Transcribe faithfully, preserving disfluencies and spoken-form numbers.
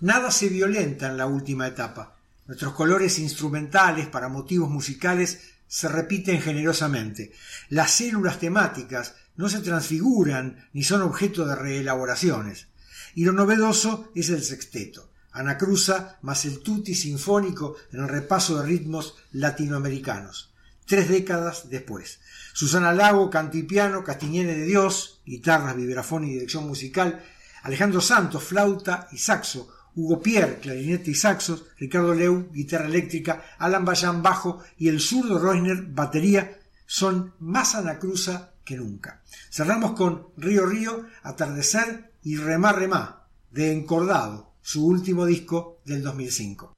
Nada se violenta en la última etapa. Nuestros colores instrumentales para motivos musicales se repiten generosamente. Las células temáticas no se transfiguran ni son objeto de reelaboraciones. Y lo novedoso es el sexteto, Anacruza más el tutti sinfónico en el repaso de ritmos latinoamericanos. Tres décadas después. Susana Lago, canto y piano, Castiñene de Dios, guitarras, vibrafón y dirección musical, Alejandro Santos, flauta y saxo, Hugo Pierre, clarinete y saxos, Ricardo Leu, guitarra eléctrica, Alan Bayán, bajo y el zurdo Reusner, batería, son más Anacruza que nunca. Cerramos con Río Río, Atardecer y Remá Remá, de Encordado, su último disco del dos mil cinco.